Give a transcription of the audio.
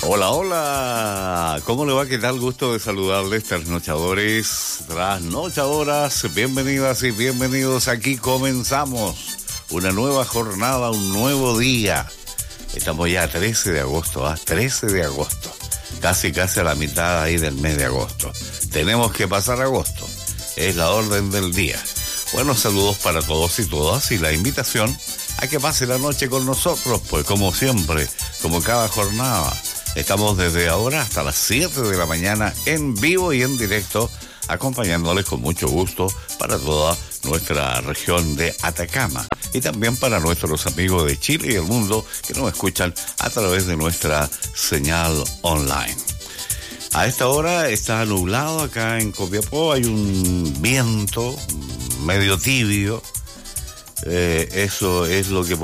Hola, hola. ¿Cómo le va? ¿Qué tal? Gusto de saludarles, trasnochadores, trasnochadoras. Bienvenidas y bienvenidos. Aquí comenzamos una nueva jornada, un nuevo día. Estamos ya a 13 de agosto, 13 de agosto. Casi a la mitad ahí del mes de agosto. Tenemos que pasar agosto. Es la orden del día. Buenos saludos para todos y todas y la invitación a que pase la noche con nosotros, pues como siempre, como cada jornada. Estamos desde ahora hasta las 7 de la mañana en vivo y en directo, acompañándoles con mucho gusto para toda nuestra región de Atacama y también para nuestros amigos de Chile y el mundo que nos escuchan a través de nuestra señal online. A esta hora está nublado acá en Copiapó, hay un viento medio tibio. Eso es lo que